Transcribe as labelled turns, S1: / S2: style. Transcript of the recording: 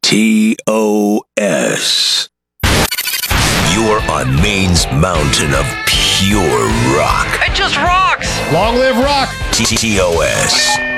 S1: TOS. You're on Maine's mountain of pure rock.
S2: It just rocks!
S3: Long live rock!
S1: TOS.